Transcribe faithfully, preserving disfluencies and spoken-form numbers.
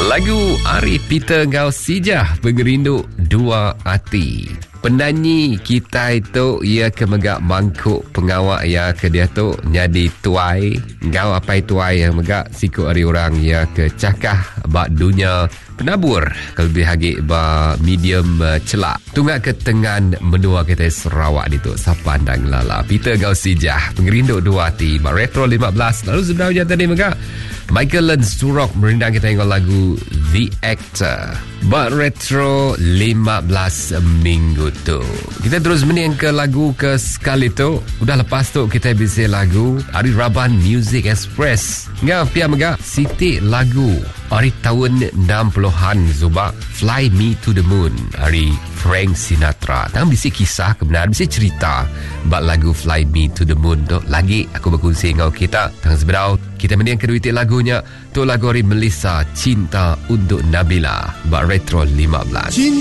Lagu Ari Peter Ngau Sijah Pengerinduk Dua Hati. Penyanyi kita itu ia kemegak mangkuk pengawak ya ke dia tu nyadi tuai ngau apa tuai yang megak siku ari orang ya ke cakah bak dunia penabur kelebih hagi ba medium uh, celak tunggak ke tengan menua kita Sarawak itu sapandang lala Peter Ngau Sijah Pengerinduk Dua Hati ba retro lima belas. Lalu sebenarnya tadi megak Michael Surok merindang kita dengan lagu The Actor ba retro lima belas minggu tu. Kita terus mening ke lagu ke sekali tu. Udah lepas tu kita bisa lagu Ari Raban Music Express. Ngah pia megak Siti lagu Ari tahun enam puluhan Zuba Fly Me to the Moon Ari Frank Sinatra. Tang bisa kisah kebenaran, bisa cerita bak lagu Fly Me to the Moon tu. Lagi aku berkongsi dengan kita tang sebenarnya kita mening kedua itu lagunya tu lagu Ari Melissa Cinta untuk Nabila bak retro lima belas.